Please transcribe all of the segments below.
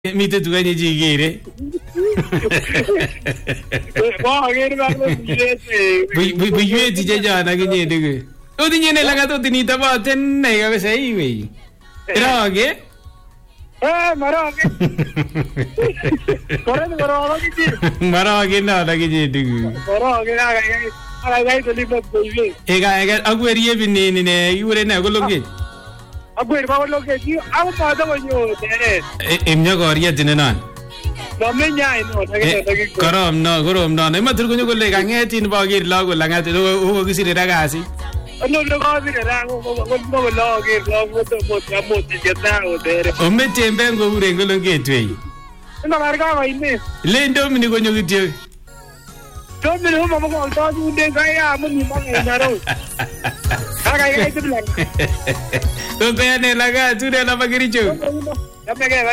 Mite tu kanye jigire. Buyue ti jaja na kanye dege. Odi nyene laga to tinita ba tenne ga sei we. Roge? Maroge. Corre maroge. Maroge na la kanye dege. Maroge na ga to liba buyue. Ega agwerie binini ne yure na gologe. Agwer ba loge ji aw pa da wanyo tere. Emnya goria tinenan. Domenya ino dage. Korom no ne matur kunyo golle gangetin ba gir lago langate o gisire ragasi. No ga dire rango go loge logo to mo ti jeta o tere. O mete mbengo ure ngolo getwe. Ina marga ba ine. Le ndomini kunyo gityo. Domini ho mama ko ta du de ga ya mo ni ma ina ro. Kaga ya itu bilang. To pene laga tu de la bagiricho. Bye.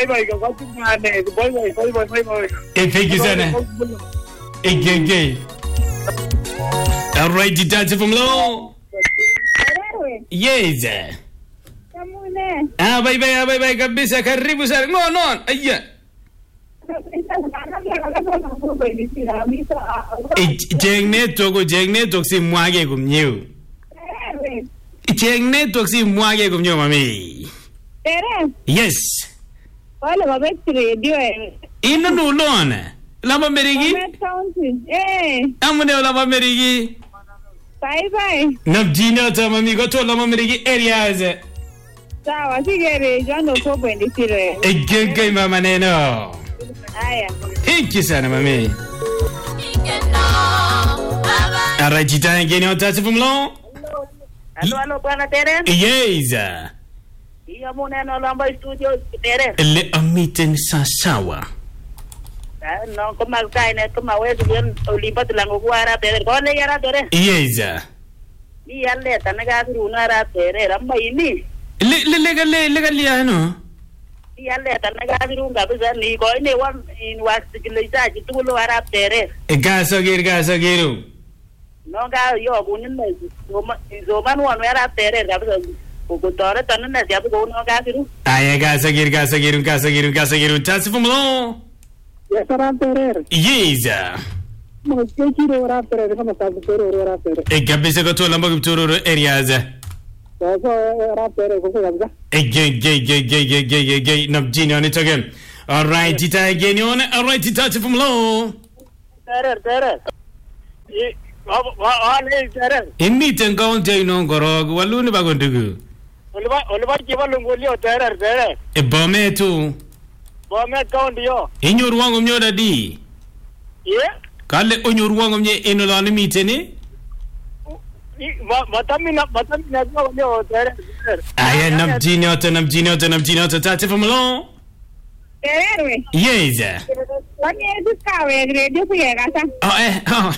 Thank you, sana. All right, details from low. Yes. Bye. Kabisa, karibu sana. No. Ayya. Jeng network si mwage kumnyo. Jeng network si mwage kumnyo, mami. Yes. Wale wabeti radio Ino nulona. Lama merigi? Amune lama merigi? Bye. Nabjina tama mi goto lama merigi areas. Sawa sigere jano ko bendi sire. Egege mama neno. Aya. Thank you sana mami. Arajita ngeni otatu fumlo. Hello bwana Terence. Yes. Iya muneno lamba studio Terence. Le amiten sawa. No kuma kaine kuma wetu bien olipat lango kuara Terence. Kone yara Terence. Yes. Iya le tanaga runa ra Terence ramba ini. Le ano? Iya le tanaga runga bisa ni ko ini wan in was kilisa jitulo ara Terence. Gaso giru. No ga yo kunin me zo man wan ara Terence abisa Kutore tanna siapa kau nak kasiru? Ayah kasiru. Tasi fumlo. Ya saran terer. Yes. Mo kiro ora terer kama sabu terer ora terer. Kabisa ko to lamba guturo areas. So ora terer ko kabisa. Gay nabjini on it again. All right, tita again on. All right, tita fumlo. Terer. Wale terer. Inni tengkau jaino gorog waluni bagondugu. Oliva kiba lungolio terer. Bome tu. Bome count yo. Inyo ruwango mnyoda di. Ye? Kale onyo ruwango mnye inolani miteni? Matamina kwa yo terer. Aya nabjini oto tati fumlo. Tererwe. Yes. Wani dukawe radio kuye kasa.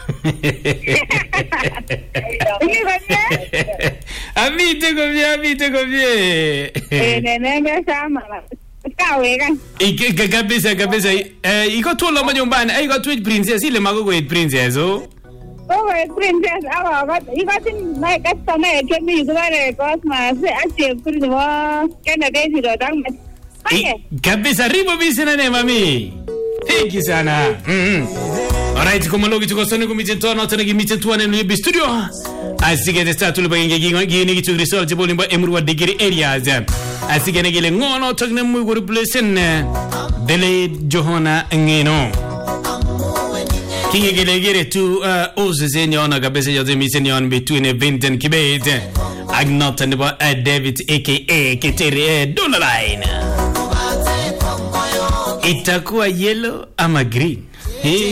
Amite copie. Nene sama. Kawega. Kabisa. Iko tu loma nyumbani. Iko tu princess ile magogo princess oh. Princess awa ibatin mai customer kemi gure cosma se ache kurwa kana desi do dang. Kabisa ribo bisina ne mami. Thank you sana. Alright, como logi tuko soni kumite tono tena gimite tuane no yebi studio. Asige de statu le bangi gini gitu result je bolimba emru wa degree areas. Asige ne gele ngono togne mu go replacen dele Johana ngeno. Kinge gele tu oze senior kabisa yote mi senior between Vinton Kibet. Agnot and David aka Ketere Dollar Line. Itakuwa yellow ama green.